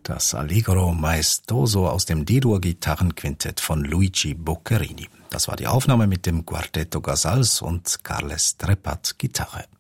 Das Allegro Maestoso aus dem D-Dur-Gitarrenquintett von Luigi Boccherini. Das war die Aufnahme mit dem Quartetto Casals und Carles Trepat Gitarre.